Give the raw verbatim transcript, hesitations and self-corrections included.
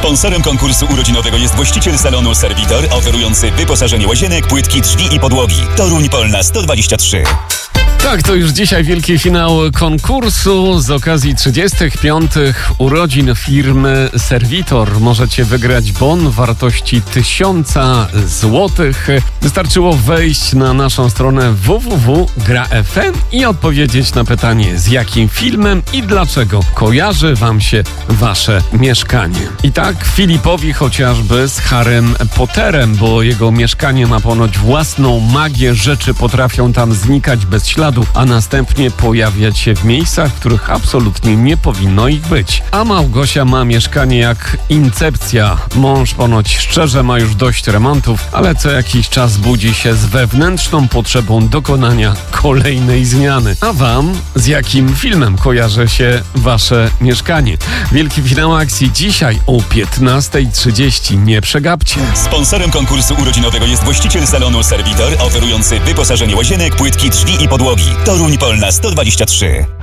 Sponsorem konkursu urodzinowego jest właściciel salonu Servitor, oferujący wyposażenie łazienek, płytki, drzwi i podłogi. Toruń Polna sto dwadzieścia trzy. Tak, to już dzisiaj wielki finał konkursu z okazji trzydziestych piątych urodzin firmy Servitor. Możecie wygrać bon wartości tysiąca złotych. Wystarczyło wejść na naszą stronę w w w kropka gra kropka f m i odpowiedzieć na pytanie, z jakim filmem i dlaczego kojarzy wam się wasze mieszkanie. I tak Filipowi chociażby z Harrym Potterem, bo jego mieszkanie ma ponoć własną magię, rzeczy potrafią tam znikać bez śladu, a następnie pojawiać się w miejscach, w których absolutnie nie powinno ich być. A Małgosia ma mieszkanie jak Incepcja. Mąż ponoć szczerze ma już dość remontów, ale co jakiś czas budzi się z wewnętrzną potrzebą dokonania kolejnej zmiany. A wam z jakim filmem kojarzy się wasze mieszkanie? Wielki finał akcji dzisiaj o piętnasta trzydzieści. Nie przegapcie. Sponsorem konkursu urodzinowego jest właściciel salonu Servitor, oferujący wyposażenie łazienek, płytki, drzwi i podłogi. Toruń Polna sto dwadzieścia trzy.